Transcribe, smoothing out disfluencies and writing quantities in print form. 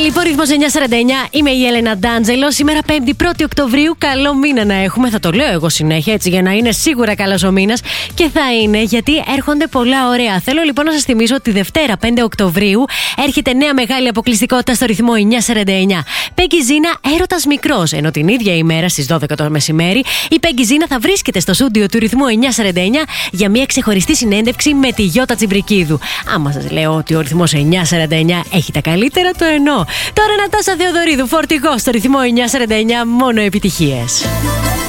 Λοιπόν, ρυθμός 949, είμαι η Έλενα Ντάντζελο. Σήμερα 5η 1η Οκτωβρίου. Καλό μήνα να έχουμε. Θα το λέω εγώ συνέχεια έτσι για να είναι σίγουρα καλός ο μήνας. Και θα είναι γιατί έρχονται πολλά ωραία. Θέλω λοιπόν να σας θυμίσω ότι Δευτέρα 5 Οκτωβρίου έρχεται νέα μεγάλη αποκλειστικότητα στο ρυθμό 949. Πέγκι Ζίνα, έρωτας μικρός. Ενώ την ίδια ημέρα στις 12 το μεσημέρι η Πέγκι Ζίνα θα βρίσκεται στο στούντιο του ρυθμού 949 για μια ξεχωριστή συνέντευξη με τη Γιώτα Τσιμπρικίδου. Άμα σας λέω ότι ο ρυθμός 949 έχει τα καλύτερα, το εννοώ. Τώρα Νατάσα Θεοδωρίδου, φορτηγό στο ρυθμό 949, μόνο επιτυχίες.